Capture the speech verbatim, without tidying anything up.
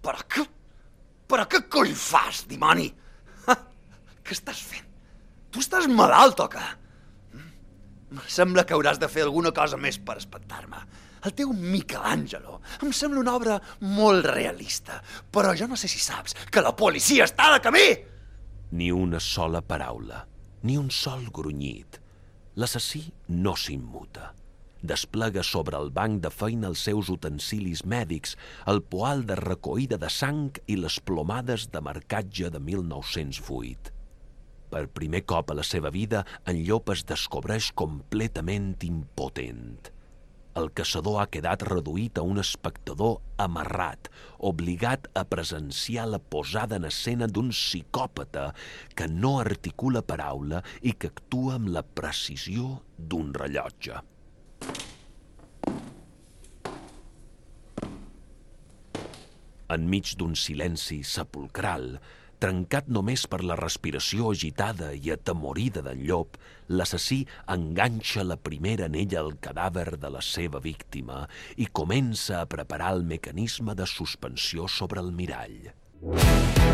Però què... Però què coll fas, dimoni? Ha? Què estàs fent? Tu estàs malalt o què? Em sembla que hauràs de fer alguna cosa més per espantar-me. El teu Michelangelo em sembla una obra molt realista, però jo no sé si saps que la policia està de camí! Ni una sola paraula, ni un sol grunyit. L'assassí no s'immuta. Desplega sobre el banc de feina els seus utensilis mèdics, el poal de recoïda de sang i les plomades de marcatge de mil nou-cents vuit. Per primer cop a la seva vida, en Llop es descobreix completament impotent. El caçador ha quedat reduït a un espectador amarrat, obligat a presenciar la posada en escena d'un psicòpata que no articula paraula i que actua amb la precisió d'un rellotge. Enmig d'un silenci sepulcral, trencat només per la respiració agitada i atemorida d'en Llop, l'assassí enganxa la primera anella al cadàver de la seva víctima i comença a preparar el mecanisme de suspensió sobre el mirall.